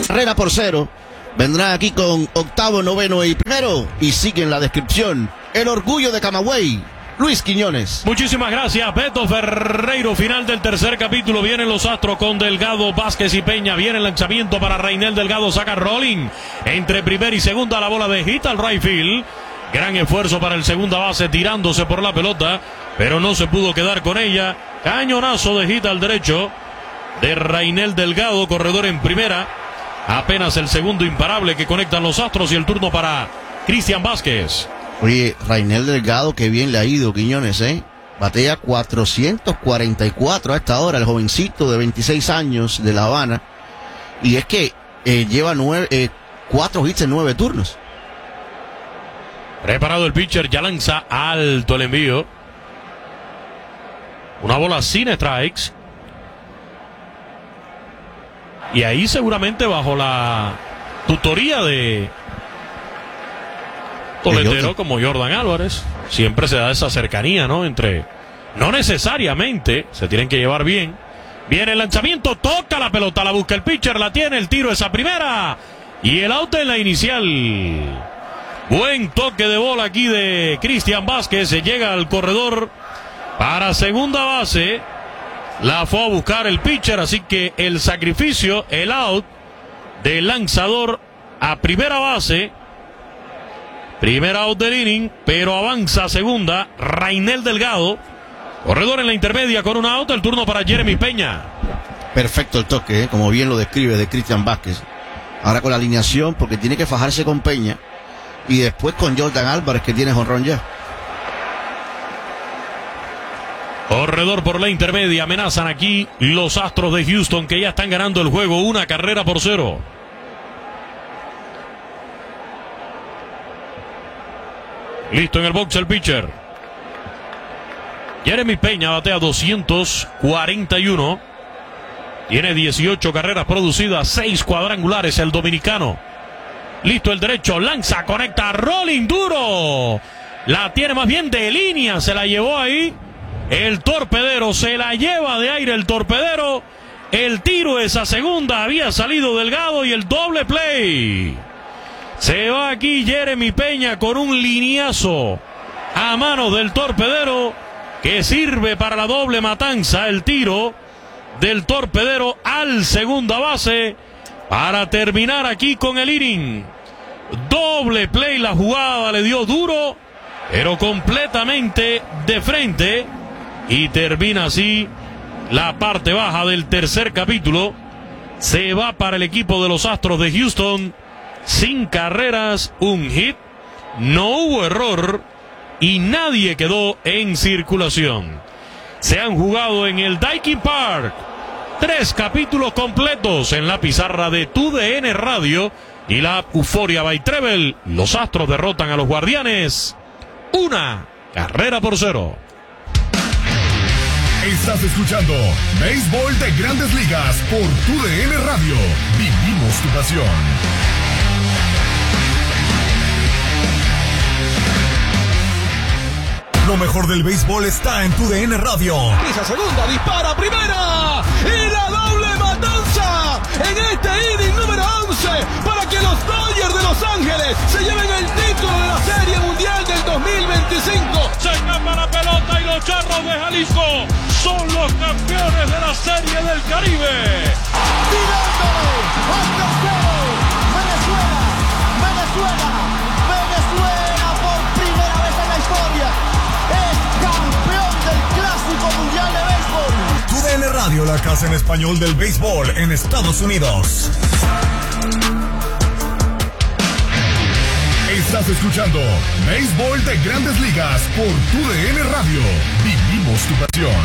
carrera por 0. Vendrán aquí con octavo, noveno y primero. Y siguen la descripción. El orgullo de Camagüey, Luis Quiñones. Muchísimas gracias, Beto Ferreiro. Final del tercer capítulo. Vienen los Astros con Delgado, Vázquez y Peña. Viene el lanzamiento para Rainel Delgado. Saca rolling entre primera y segunda. La bola de hit al right field. Gran esfuerzo para el segunda base tirándose por la pelota, pero no se pudo quedar con ella. Cañonazo de hit al derecho de Rainel Delgado, corredor en primera. Apenas el segundo imparable que conectan los Astros y el turno para Cristian Vázquez. Oye, Rainel Delgado, qué bien le ha ido, Quiñones, Batea 444 a esta hora, el jovencito de 26 años de La Habana. Y es que lleva 4 hits en 9 turnos. Preparado el pitcher, ya lanza alto el envío. Una bola sin strikes. Y ahí seguramente bajo la tutoría de toletero como Jordan Álvarez. Siempre se da esa cercanía, ¿no? No necesariamente se tienen que llevar bien. Viene el lanzamiento, toca la pelota, la busca el pitcher, la tiene, el tiro es a primera. Y el out en la inicial. Buen toque de bola aquí de Cristian Vázquez. Se llega al corredor para segunda base. La fue a buscar el pitcher, así que el sacrificio, el out del lanzador a primera base. Primer out del inning, pero avanza a segunda Rainel Delgado. Corredor en la intermedia con un out. El turno para Jeremy Peña. Perfecto el toque, como bien lo describe de Cristian Vázquez. Ahora con la alineación, porque tiene que fajarse con Peña. Y después con Jordan Álvarez, que tiene jonrón ya. Corredor por la intermedia. Amenazan aquí los Astros de Houston, que ya están ganando el juego 1-0. Listo en el box el pitcher. Jeremy Peña batea 241. Tiene 18 carreras producidas, 6 cuadrangulares el dominicano. Listo el derecho, lanza, conecta, rolling duro. La tiene más bien de línea, se la llevó ahí. El torpedero, se la lleva de aire el torpedero. El tiro es a segunda, había salido Delgado y el doble play. Se va aquí Jeremy Peña con un lineazo a manos del torpedero que sirve para la doble matanza. El tiro del torpedero al segunda base para terminar aquí con el inning. Doble play, la jugada le dio duro, pero completamente de frente. Y termina así la parte baja del tercer capítulo. Se va para el equipo de los Astros de Houston. 5 carreras, un hit. No hubo error y nadie quedó en circulación. Se han jugado en el Daikin Park 3 capítulos completos en la pizarra de TUDN Radio y la Euforia by Treble. Los Astros derrotan a los Guardianes 1-0. Estás escuchando Béisbol de Grandes Ligas por TUDN Radio. Vivimos tu pasión. Lo mejor del béisbol está en TUDN Radio. Pisa segunda, dispara primera y la doble matanza en este inning número 11 para que los Dodgers de Los Ángeles se lleven el título de la Serie Mundial del 2025. Se escapa la pelota y los Charros de Jalisco son los campeones de la Serie del Caribe. Tirando al tercero, Venezuela por primera vez en la historia es campeón del Clásico Mundial de Béisbol. TUDN Radio, la casa en español del béisbol en Estados Unidos. Estás escuchando Béisbol de Grandes Ligas por TUDN Radio. Vivimos tu pasión.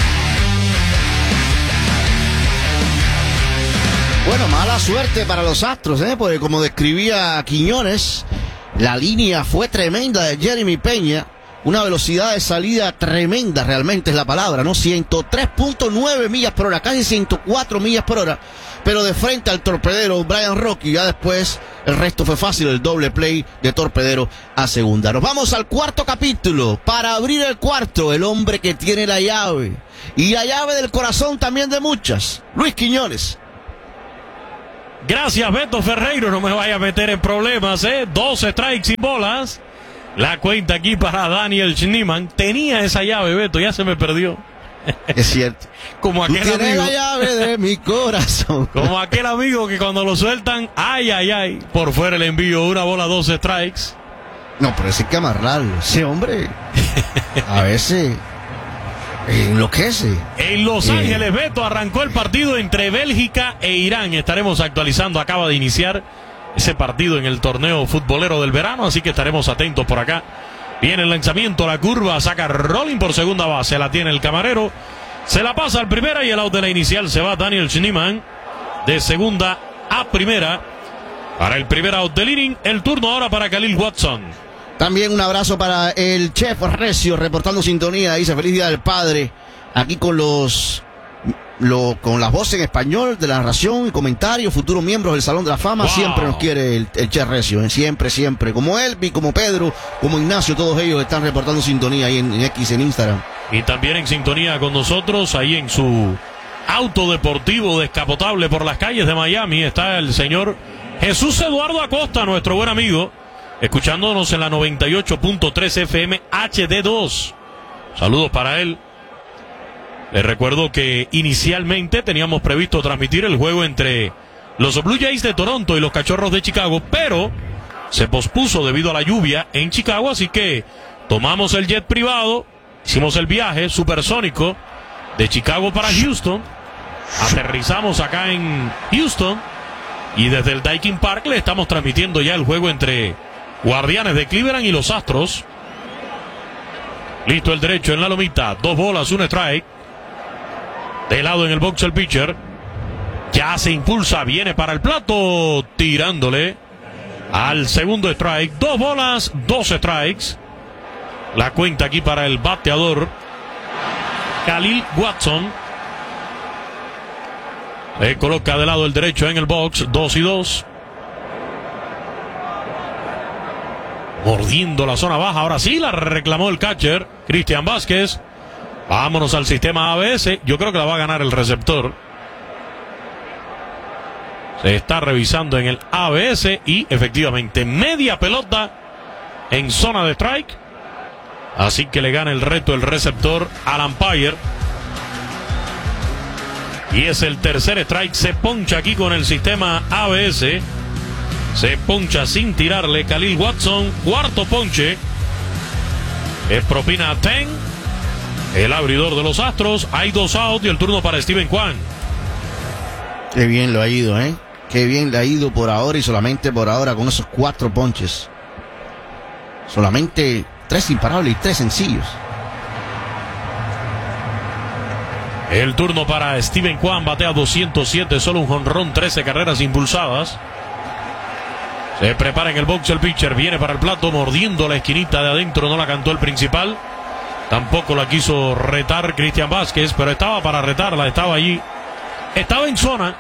Bueno, mala suerte para los Astros, porque como describía Quiñones, la línea fue tremenda de Jeremy Peña. Una velocidad de salida tremenda, realmente es la palabra, ¿no? 103.9 millas por hora, casi 104 millas por hora. Pero de frente al torpedero Brian Rocky, ya después el resto fue fácil, el doble play de torpedero a segunda. Nos vamos al cuarto capítulo. Para abrir el cuarto, el hombre que tiene la llave. Y la llave del corazón también de muchas. Luis Quiñones. Gracias, Beto Ferreiro. No me vaya a meter en problemas, 2 strikes y bolas. La cuenta aquí para Daniel Schneemann. Tenía esa llave, Beto, ya se me perdió. Es cierto. Como Tú aquel tienes amigo. la llave de mi corazón. Como aquel amigo que cuando lo sueltan, ay, ay, ay. Por fuera el envío, 1 bola, 2 strikes. No, pero ese hay que amarrarlo. Ese hombre a veces enloquece. En Los Ángeles, Beto, arrancó el partido entre Bélgica e Irán. Estaremos actualizando, acaba de iniciar ese partido en el torneo futbolero del verano, así que estaremos atentos por acá. Viene el lanzamiento, la curva, saca Rolling por segunda base, la tiene el camarero, se la pasa al primera y el out de la inicial se va Daniel Schneemann de segunda a primera para el primer out del inning. El turno ahora para Khalil Watson. También un abrazo para el chef Recio, reportando sintonía. Dice: feliz día del padre. Aquí con con las voces en español de la narración y comentarios, futuros miembros del Salón de la Fama. Wow. Siempre nos quiere el chef Recio, siempre, siempre. Como Elvi, como Pedro, como Ignacio, todos ellos están reportando sintonía ahí en X, en Instagram. Y también en sintonía con nosotros, ahí en su auto deportivo descapotable por las calles de Miami, está el señor Jesús Eduardo Acosta, nuestro buen amigo, escuchándonos en la 98.3 FM HD2. Saludos para él. Les recuerdo que inicialmente teníamos previsto transmitir el juego entre los Blue Jays de Toronto y los Cachorros de Chicago, pero se pospuso debido a la lluvia en Chicago, así que tomamos el jet privado, hicimos el viaje supersónico de Chicago para Houston, aterrizamos acá en Houston y desde el Daikin Park le estamos transmitiendo ya el juego entre Guardianes de Cleveland y los Astros. Listo el derecho en la lomita, 2 bolas, 1 strike. De lado en el box el pitcher. Ya se impulsa, viene para el plato, tirándole al segundo strike. 2 bolas, 2 strikes. La cuenta aquí para el bateador Khalil Watson. Le coloca de lado el derecho en el box, 2-2. Mordiendo la zona baja, ahora sí la reclamó el catcher Cristian Vázquez. Vámonos al sistema ABS. Yo creo que la va a ganar el receptor. Se está revisando en el ABS y efectivamente media pelota en zona de strike. Así que le gana el reto el receptor al umpire. Y es el tercer strike. Se poncha aquí con el sistema ABS. Se poncha sin tirarle Khalil Watson. Cuarto ponche. Es propina a Ten, el abridor de los Astros. Hay 2 outs y el turno para Steven Kwan. Qué bien lo ha ido, Qué bien le ha ido por ahora y solamente por ahora con esos 4 ponches. Solamente 3 imparables y 3 sencillos. El turno para Steven Kwan, batea 207, solo un jonrón, 13 carreras impulsadas. Se prepara en el box el pitcher, viene para el plato, mordiendo la esquinita de adentro, no la cantó el principal. Tampoco la quiso retar Cristian Vázquez, pero estaba para retarla, estaba allí. Estaba en zona.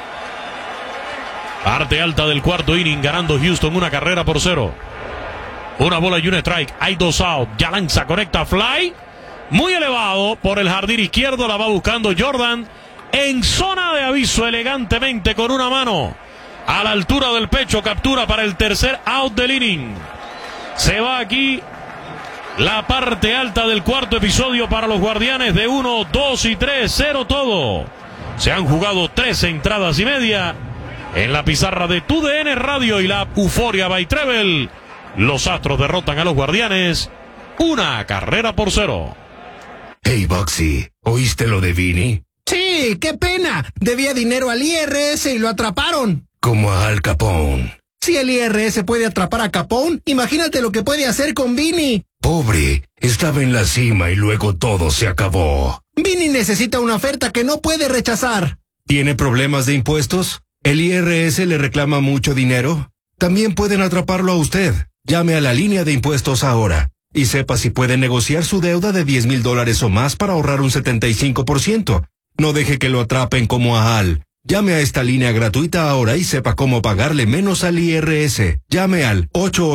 Parte alta del cuarto inning, ganando Houston 1-0. 1 bola y 1 strike. Hay 2 outs. Ya lanza, conecta, fly. Muy elevado por el jardín izquierdo. La va buscando Jordan. En zona de aviso, elegantemente con una mano. A la altura del pecho, captura para el tercer out del inning. Se va aquí la parte alta del cuarto episodio para los Guardianes de 1, 2 y 3, 0 todo. Se han jugado 3 entradas y media en la pizarra de TUDN Radio y la Euforia by Treble. Los Astros derrotan a los Guardianes 1-0. Hey, Boxy, ¿oíste lo de Vini? Sí, qué pena. Debía dinero al IRS y lo atraparon. Como a Al Capone. Si el IRS puede atrapar a Capone, imagínate lo que puede hacer con Vini. Pobre, estaba en la cima y luego todo se acabó. Vini necesita una oferta que no puede rechazar. ¿Tiene problemas de impuestos? ¿El IRS le reclama mucho dinero? También pueden atraparlo a usted. Llame a la línea de impuestos ahora y sepa si puede negociar su deuda de $10,000 o más para ahorrar un 75%. No deje que lo atrapen como a Al. Llame a esta línea gratuita ahora y sepa cómo pagarle menos al IRS. Llame al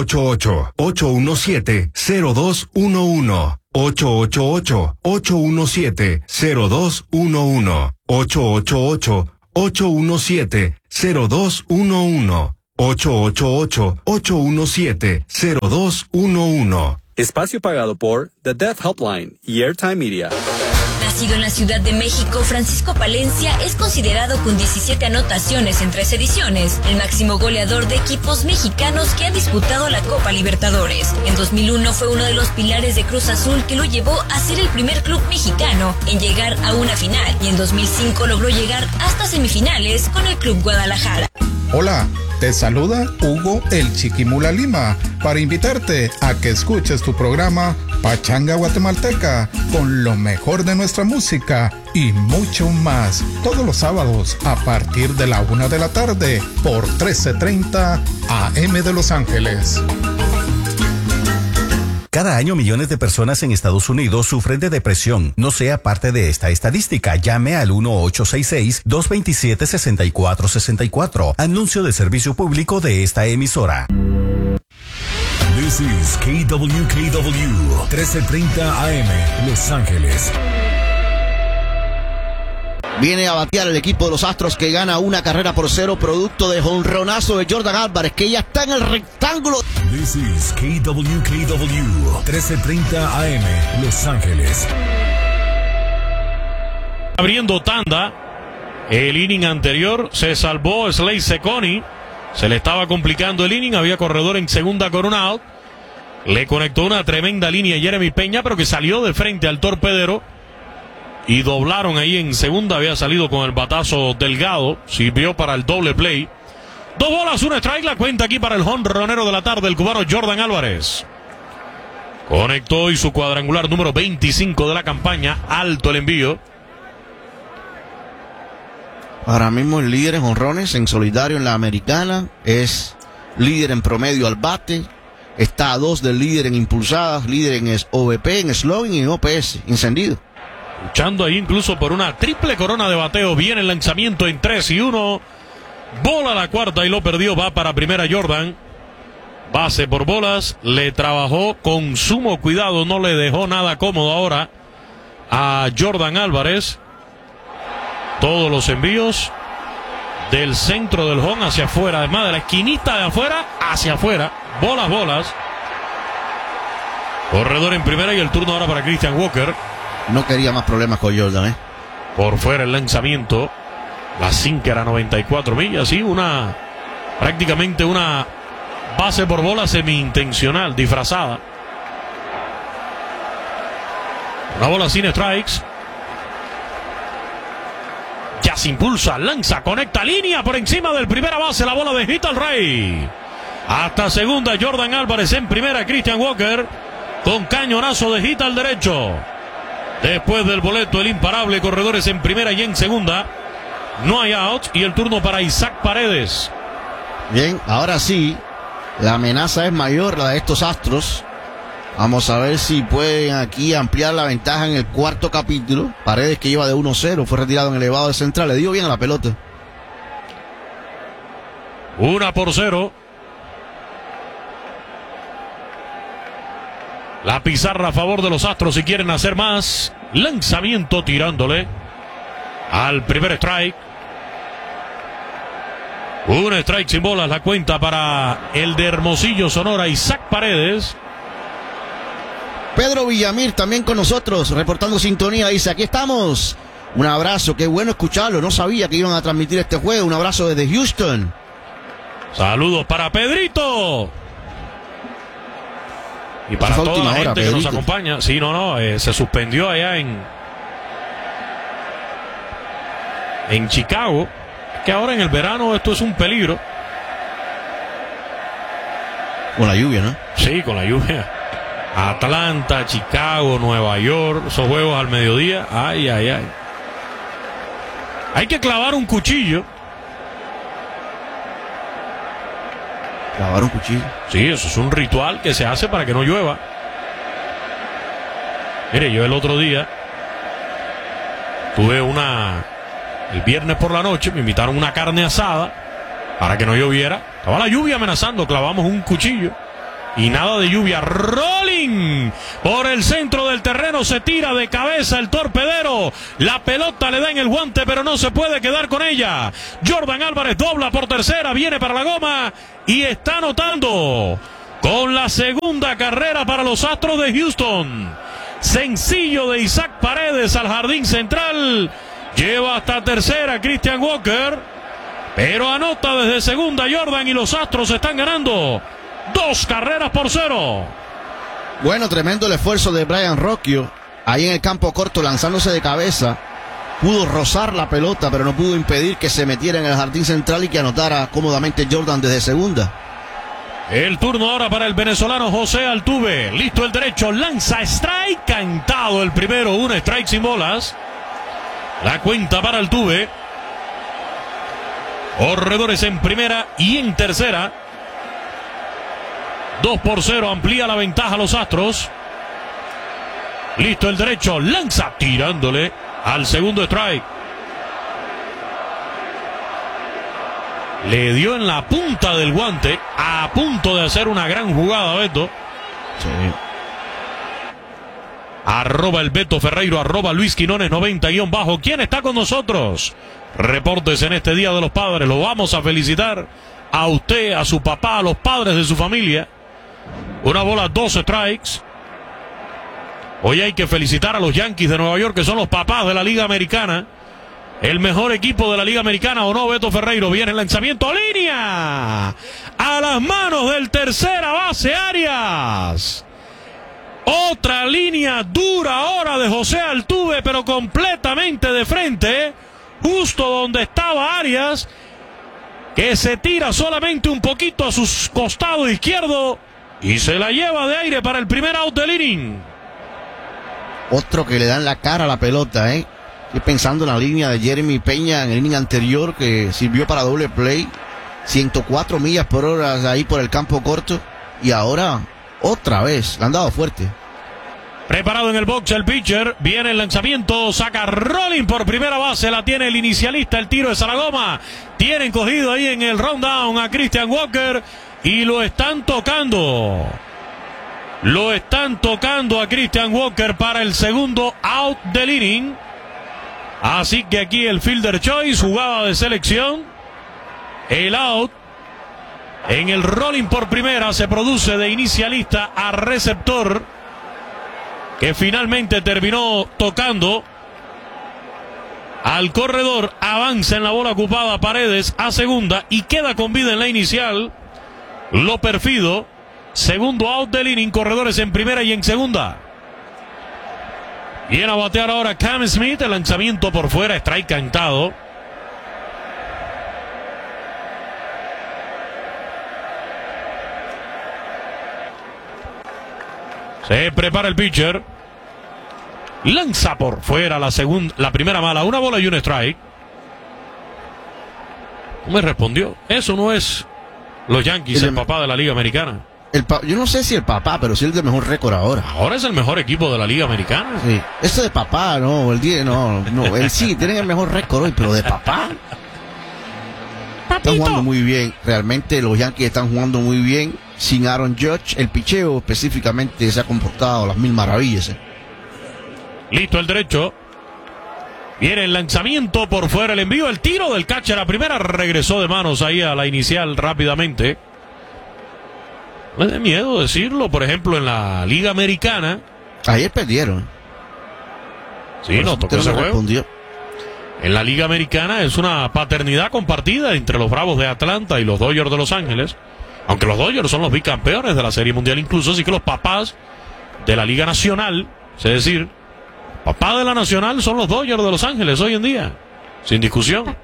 888-817-0211. 888-817-0211. 888-817-0211. 888-817-0211. Espacio pagado por The Deaf Helpline y Airtime Media. Nacido en la Ciudad de México, Francisco Palencia es considerado con 17 anotaciones en 3 ediciones, el máximo goleador de equipos mexicanos que ha disputado la Copa Libertadores. En 2001 fue uno de los pilares de Cruz Azul que lo llevó a ser el primer club mexicano en llegar a una final, y en 2005 logró llegar hasta semifinales con el Club Guadalajara. Hola, te saluda Hugo el Chiquimula Lima para invitarte a que escuches tu programa Pachanga Guatemalteca con lo mejor de nuestra música y mucho más todos los sábados a partir de la 1 de la tarde por 1330 AM de Los Ángeles. Cada año millones de personas en Estados Unidos sufren de depresión. No sea parte de esta estadística. Llame al 1-866-227-6464. Anuncio de servicio público de esta emisora. This is KWKW 1330 AM Los Ángeles. Viene a batear el equipo de los Astros que gana 1-0 producto de jonronazo de Jordan Álvarez, que ya está en el rectángulo. This is KWKW 1330 AM Los Ángeles. Abriendo tanda, el inning anterior se salvó Slade Cecconi. Se le estaba complicando el inning, había corredor en segunda con un out. Le conectó una tremenda línea a Jeremy Peña, pero que salió de frente al torpedero. Y doblaron ahí en segunda, había salido con el batazo delgado, sirvió para el doble play. 2 bolas, 1 strike, la cuenta aquí para el jonronero de la tarde, el cubano Jordan Álvarez. Conectó hoy su cuadrangular número 25 de la campaña, alto el envío. Ahora mismo el líder en jonrones en solitario en la americana, es líder en promedio al bate, está a 2 del líder en impulsadas, líder en OVP, en slugging y en OPS, encendido. Luchando ahí incluso por una triple corona de bateo. Viene el lanzamiento en 3-1. Bola a la cuarta y lo perdió. Va para primera Jordan. Base por bolas. Le trabajó con sumo cuidado. No le dejó nada cómodo ahora a Jordan Álvarez. Todos los envíos del centro del home hacia afuera. Además de la esquinita de afuera hacia afuera. Bolas. Corredor en primera y el turno ahora para Christian Walker. No quería más problemas con Jordan, Por fuera el lanzamiento. La sinker a 94 millas. Sí, prácticamente una base por bola semi-intencional, disfrazada. Una bola sin strikes. Ya se impulsa, lanza, conecta línea por encima del primera base. La bola de hit al rey. Hasta segunda Jordan Álvarez, en primera Christian Walker con cañonazo de hit al derecho. Después del boleto, el imparable, corredores en primera y en segunda. No hay out y el turno para Isaac Paredes. Bien, ahora sí, la amenaza es mayor, la de estos Astros. Vamos a ver si pueden aquí ampliar la ventaja en el cuarto capítulo. Paredes, que lleva de 1-0, fue retirado en elevado de central, le dio bien a la pelota. 1-0. La pizarra a favor de los Astros si quieren hacer más. Lanzamiento tirándole al primer strike. Un strike sin bolas, la cuenta para el de Hermosillo, Sonora, Isaac Paredes. Pedro Villamir también con nosotros, reportando sintonía, dice: aquí estamos. Un abrazo, qué bueno escucharlo, no sabía que iban a transmitir este juego. Un abrazo desde Houston. Saludos para Pedrito. Y para toda la gente que nos acompaña. Sí, se suspendió allá en Chicago. Que ahora en el verano esto es un peligro. Con la lluvia, ¿no? Sí, con la lluvia. Atlanta, Chicago, Nueva York, esos juegos al mediodía. Ay. Hay que clavar un cuchillo. ¿Clavar un cuchillo? Sí, eso es un ritual que se hace para que no llueva. Mire, yo el otro día tuve el viernes por la noche, me invitaron una carne asada para que no lloviera. Estaba la lluvia amenazando, clavamos un cuchillo Y nada de lluvia. Rolling por el centro del terreno. Se tira de cabeza el torpedero. La pelota le da en el guante, pero no se puede quedar con ella. Jordan Álvarez dobla por tercera. Viene para la goma y está anotando con la segunda carrera para los Astros de Houston. Sencillo de Isaac Paredes al jardín central. Lleva hasta tercera Christian Walker, pero anota desde segunda Jordan y los Astros están ganando 2-0. Bueno, tremendo el esfuerzo de Brian Rocchio ahí en el campo corto lanzándose de cabeza. Pudo rozar la pelota, pero no pudo impedir que se metiera en el jardín central y que anotara cómodamente Jordan desde segunda. El turno ahora para el venezolano José Altuve. Listo el derecho, lanza strike, cantado el primero, un strike sin bolas. La cuenta para Altuve. Corredores en primera y en tercera. 2-0, amplía la ventaja a los Astros. Listo el derecho, lanza tirándole al segundo strike. Le dio en la punta del guante, a punto de hacer una gran jugada, Beto. Sí. Arroba el Beto Ferreiro, arroba Luis Quinones 90_. ¿Quién está con nosotros? Reportes en este Día de los Padres. Lo vamos a felicitar a usted, a su papá, a los padres de su familia. Una bola, 2 strikes. Hoy hay que felicitar a los Yankees de Nueva York, que son los papás de la Liga Americana. El mejor equipo de la Liga Americana, ¿o no, Beto Ferreiro? Viene el lanzamiento, línea. A las manos del tercera base, Arias. Otra línea dura ahora de José Altuve, pero completamente de frente. Justo donde estaba Arias, que se tira solamente un poquito a su costado izquierdo y se la lleva de aire para el primer out del inning. Otro que le dan la cara a la pelota, ¿eh? Estoy pensando en la línea de Jeremy Peña en el inning anterior, que sirvió para doble play. 104 millas por hora ahí por el campo corto. Y ahora, otra vez, le han dado fuerte. Preparado en el box el pitcher, viene el lanzamiento, saca Rolling por primera base, la tiene el inicialista, el tiro de Salagoma. Tienen cogido ahí en el rundown a Christian Walker y lo están tocando. Lo están tocando a Christian Walker para el segundo out del inning. Así que aquí el fielder choice, jugada de selección. El out en el Rolling por primera se produce de inicialista a receptor, que finalmente terminó tocando al corredor. Avanza en la bola ocupada Paredes a segunda y queda con vida en la inicial. Lo perfido. Segundo out del inning, corredores en primera y en segunda. Viene a batear ahora Cam Smith, el lanzamiento por fuera, strike cantado. Se prepara el pitcher. Lanza por fuera la primera mala, una bola y un strike. ¿Cómo me respondió? Eso no es los Yankees, el papá de la Liga Americana. Yo no sé si el papá, pero sí el de mejor récord ahora. Ahora es el mejor equipo de la Liga Americana. Sí. Eso de papá, no, él sí, tienen el mejor récord hoy, pero de papá. Están jugando muy bien, realmente los Yankees están jugando muy bien. Sin Aaron Judge, el picheo específicamente se ha comportado a las mil maravillas. Listo el derecho. Viene el lanzamiento por fuera, el envío, el tiro del catcher a primera, regresó de manos ahí a la inicial rápidamente. No me da miedo decirlo, por ejemplo, en la Liga Americana. Ayer perdieron. Sí, no tocó ese juego. En la Liga Americana es una paternidad compartida entre los Bravos de Atlanta y los Dodgers de Los Ángeles. Aunque los Dodgers son los bicampeones de la Serie Mundial incluso, así que los papás de la Liga Nacional, es decir, papá de la Nacional son los Dodgers de Los Ángeles hoy en día, sin discusión.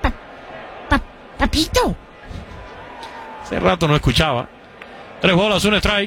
Papito. Hace rato no escuchaba. 3 bolas, un strike.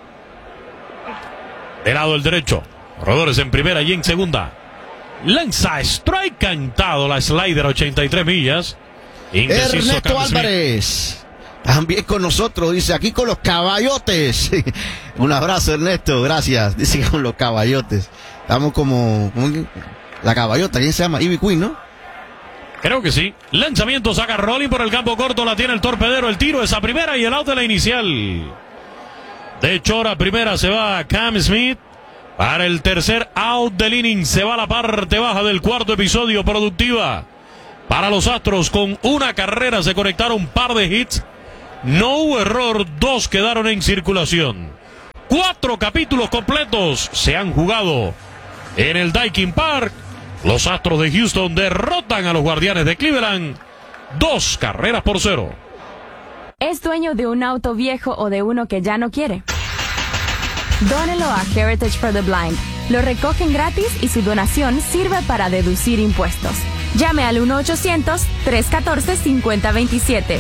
De lado el derecho. Corredores en primera y en segunda. Lanza strike cantado, la slider 83 millas. Indeciso Ernesto Álvarez. También con nosotros, dice, aquí con los caballotes. Un abrazo, Ernesto, gracias. Dice que con los caballotes. Estamos como la caballota, ¿quién se llama? Ivy Queen, ¿no? Creo que sí. Lanzamiento, saca Rolling por el campo corto, la tiene el torpedero, el tiro es a primera y el out de la inicial. De Chora, primera se va Cam Smith. Para el tercer out del inning se va a la parte baja del cuarto episodio productiva. Para los Astros, con una carrera se conectaron un par de hits. No hubo error, 2 quedaron en circulación. 4 capítulos completos se han jugado en el Daikin Park. Los Astros de Houston derrotan a los Guardianes de Cleveland 2-0. ¿Es dueño de un auto viejo o de uno que ya no quiere? Dónelo a Heritage for the Blind. Lo recogen gratis y su donación sirve para deducir impuestos. Llame al 1-800-314-5027.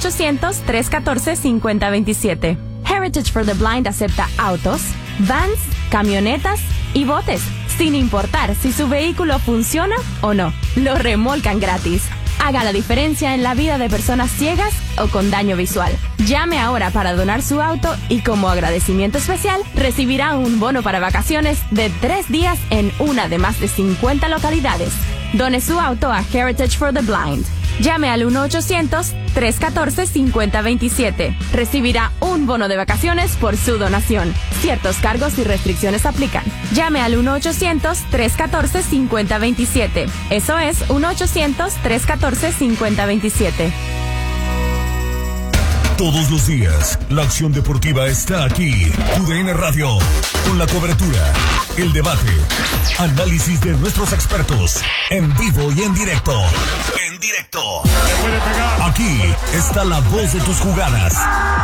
1-800-314-5027. Heritage for the Blind acepta autos, vans, camionetas y botes, sin importar si su vehículo funciona o no. Lo remolcan gratis. Haga la diferencia en la vida de personas ciegas o con daño visual. Llame ahora para donar su auto y como agradecimiento especial recibirá un bono para vacaciones de 3 días en una de más de 50 localidades. Done su auto a Heritage for the Blind. Llame al 1-800-314-5027. Recibirá un bono de vacaciones por su donación. Ciertos cargos y restricciones aplican. Llame al 1-800-314-5027. Eso es 1-800-314-5027. Todos los días, la acción deportiva está aquí. TUDN Radio, con la cobertura, el debate, análisis de nuestros expertos, en vivo y en directo. Aquí está la voz de tus jugadas.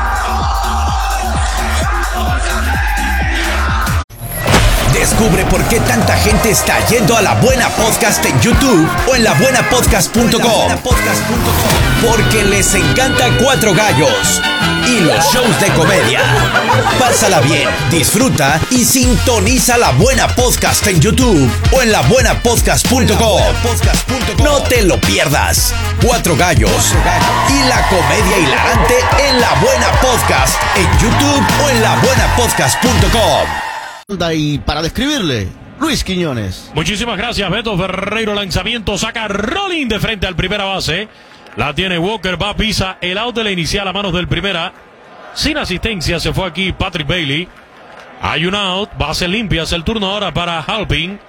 Descubre por qué tanta gente está yendo a La Buena Podcast en YouTube o en labuenapodcast.com. Porque les encanta Cuatro Gallos y los shows de comedia. Pásala bien, disfruta y sintoniza La Buena Podcast en YouTube o en labuenapodcast.com. No te lo pierdas. Cuatro Gallos y la comedia hilarante en La Buena Podcast en YouTube o en labuenapodcast.com. Y para describirle, Luis Quiñones. Muchísimas gracias, Beto Ferreiro. Lanzamiento, saca Rolling de frente al primera base. La tiene Walker, va, pisa el out de la inicial a manos del primera. Sin asistencia se fue aquí Patrick Bailey. Hay un out, base limpia, es el turno ahora para Halpin.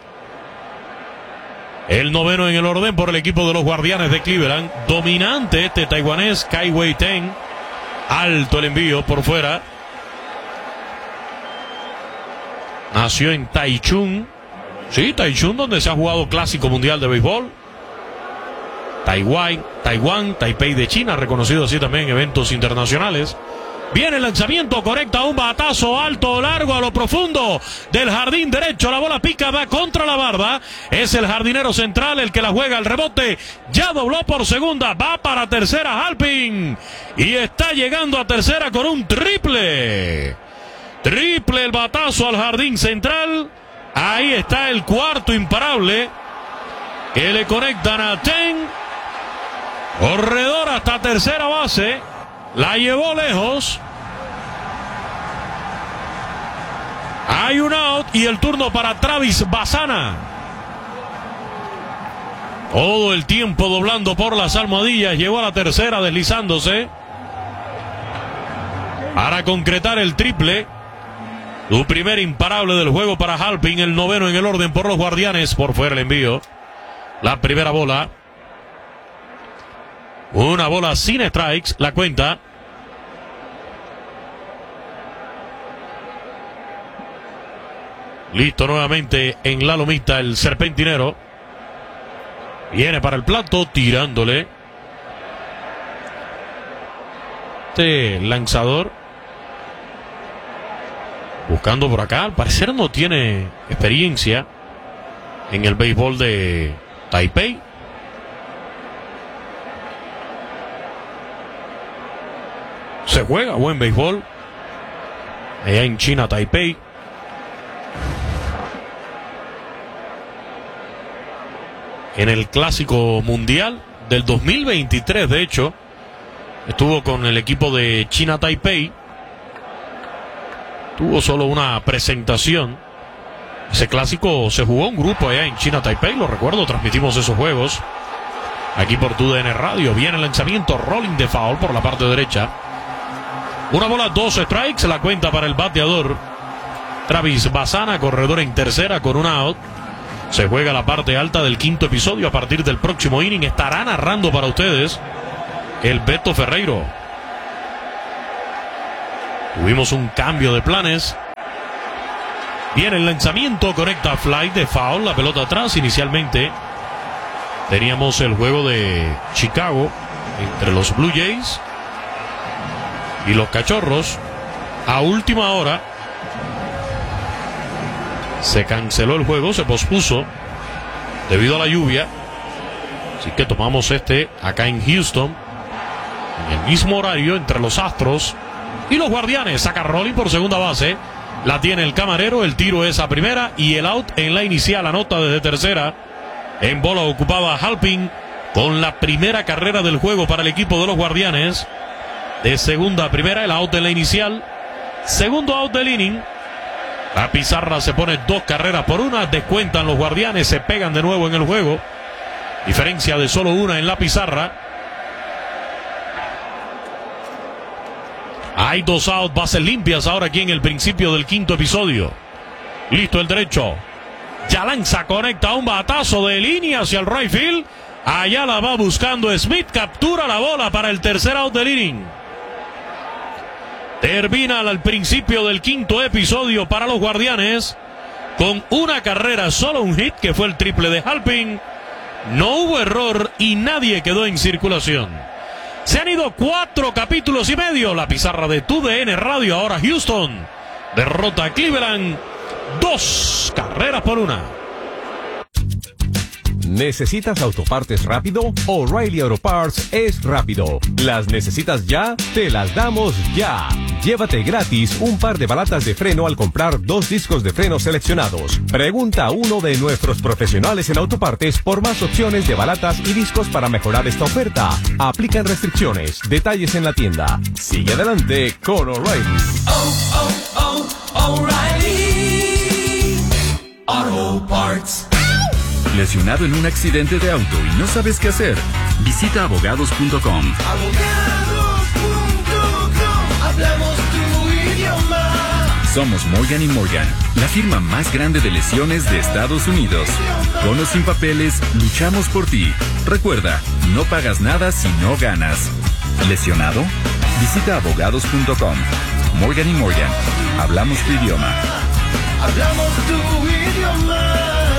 El noveno en el orden por el equipo de los Guardianes de Cleveland. Dominante este taiwanés, Kai Wei Teng. Alto el envío por fuera. Nació en Taichung. Sí, Taichung, donde se ha jugado Clásico Mundial de Béisbol. Taiwán, Taipei de China, reconocido así también en eventos internacionales. Viene el lanzamiento, conecta un batazo alto, largo, a lo profundo del jardín derecho. La bola pica, va contra la barda. Es el jardinero central el que la juega al rebote. Ya dobló por segunda, va para tercera Halpin. Y está llegando a tercera con un triple. Triple el batazo al jardín central. Ahí está el cuarto imparable que le conectan a Teng. Corredor hasta tercera base. La llevó lejos. Hay un out y el turno para Travis Bassana. Todo el tiempo doblando por las almohadillas. Llegó a la tercera deslizándose para concretar el triple. Su primer imparable del juego para Halpin, el noveno en el orden por los Guardianes. Por fuera el envío. La primera bola. Una bola sin strikes, la cuenta. Listo nuevamente en la lomita el serpentinero. Viene para el plato, tirándole. Este lanzador. Buscando por acá, al parecer no tiene experiencia en el béisbol de Taipei. Se juega buen béisbol allá en China, Taipei. En el Clásico Mundial del 2023, de hecho, estuvo con el equipo de China, Taipei. Tuvo solo una presentación. Ese clásico se jugó un grupo allá en China, Taipei. Lo recuerdo, transmitimos esos juegos aquí por TUDN Radio. Viene el lanzamiento, rolling de foul por la parte derecha. Una bola, 2 strikes, la cuenta para el bateador Travis Bassana, corredor en tercera con una out. Se juega la parte alta del quinto episodio. A partir del próximo inning estará narrando para ustedes el Beto Ferreiro. Tuvimos un cambio de planes. Viene el lanzamiento, conecta fly de foul, la pelota atrás. Inicialmente teníamos el juego de Chicago entre los Blue Jays y los Cachorros. A última hora se canceló el juego, se pospuso debido a la lluvia. Así que tomamos acá en Houston, en el mismo horario entre los Astros y los Guardianes. Saca Rolling por segunda base. La tiene el camarero, el tiro es a primera y el out en la inicial. Anota desde tercera. En bola ocupaba Halpin con la primera carrera del juego para el equipo de los Guardianes. De segunda a primera, el out en la inicial. Segundo out del inning. La pizarra se pone 2 carreras por 1. Descuentan los Guardianes, se pegan de nuevo en el juego. Diferencia de solo 1 en la pizarra. Hay 2 outs, bases limpias ahora aquí en el principio del quinto episodio. Listo el derecho. Ya lanza, conecta un batazo de línea hacia el right field. Allá la va buscando Smith. Captura la bola para el tercer out del inning. Termina al principio del quinto episodio para los Guardianes con una carrera, solo un hit que fue el triple de Halpin. No hubo error y nadie quedó en circulación. Se han ido 4 capítulos y medio. La pizarra de TUDN Radio. Ahora Houston derrota a Cleveland 2 carreras por 1. ¿Necesitas autopartes rápido? O'Reilly Auto Parts es rápido. ¿Las necesitas ya? Te las damos ya. Llévate gratis un par de balatas de freno al comprar 2 discos de freno seleccionados. Pregunta a uno de nuestros profesionales en autopartes por más opciones de balatas y discos para mejorar esta oferta. Aplican restricciones. Detalles en la tienda. Sigue adelante con O'Reilly. O'Reilly Auto Parts. ¿Lesionado en un accidente de auto y no sabes qué hacer? Visita abogados.com. Hablamos tu idioma. Somos Morgan & Morgan, la firma más grande de lesiones de Estados Unidos. Con o sin papeles, luchamos por ti. Recuerda, no pagas nada si no ganas. ¿Lesionado? Visita abogados.com. Morgan & Morgan, hablamos tu idioma. Hablamos tu idioma.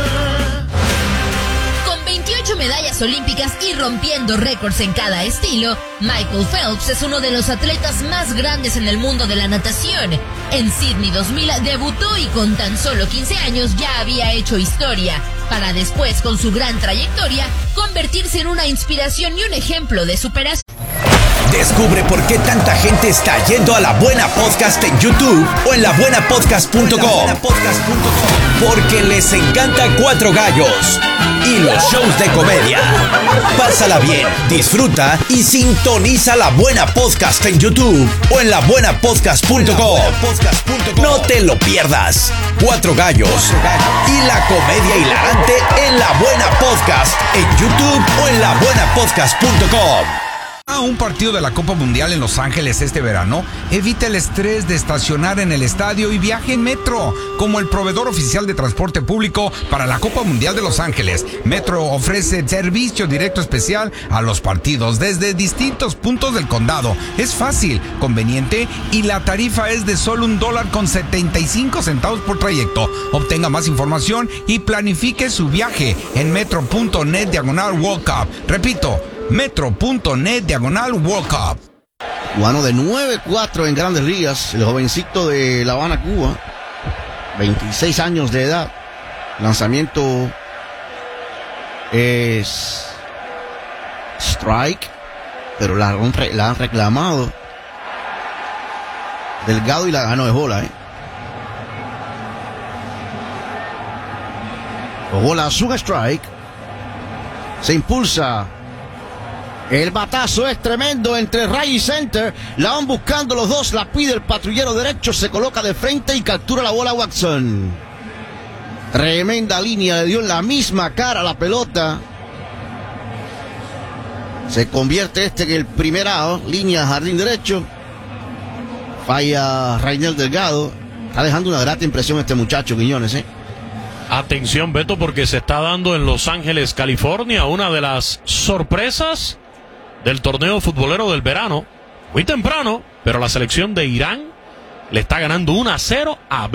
28 medallas olímpicas y rompiendo récords en cada estilo, Michael Phelps es uno de los atletas más grandes en el mundo de la natación. En Sydney 2000 debutó y con tan solo 15 años ya había hecho historia, para después, con su gran trayectoria, convertirse en una inspiración y un ejemplo de superación. Descubre por qué tanta gente está yendo a La Buena Podcast en YouTube o en labuenapodcast.com. Porque les encanta Cuatro Gallos y los shows de comedia. Pásala bien, disfruta y sintoniza La Buena Podcast en YouTube o en labuenapodcast.com. No te lo pierdas. Cuatro Gallos y la comedia hilarante en La Buena Podcast en YouTube o en labuenapodcast.com. A un partido de la Copa Mundial en Los Ángeles este verano, evita el estrés de estacionar en el estadio y viaje en Metro. Como el proveedor oficial de transporte público para la Copa Mundial de Los Ángeles, Metro ofrece servicio directo especial a los partidos desde distintos puntos del condado. Es fácil, conveniente y la tarifa es de solo $1.75 por trayecto. Obtenga más información y planifique su viaje en metro.net/World Cup. Repito, metro.net/World Cup. Cubano de 9-4 en Grandes Ligas, el jovencito de La Habana, Cuba, 26 años de edad. Lanzamiento es strike, pero la han reclamado. Delgado y la ganó de bola, Bola, un strike. Se impulsa. El batazo es tremendo entre right y center. La van buscando los dos. La pide el patrullero derecho. Se coloca de frente y captura la bola Watson. Tremenda línea. Le dio en la misma cara a la pelota. Se convierte en el primer out. Línea jardín derecho. Vaya Rainer Delgado. Está dejando una grata impresión este muchacho, Quiñones, ¿eh? Atención, Beto, porque se está dando en Los Ángeles, California, una de las sorpresas del torneo futbolero del verano. Muy temprano, pero la selección de Irán le está ganando 1-0 a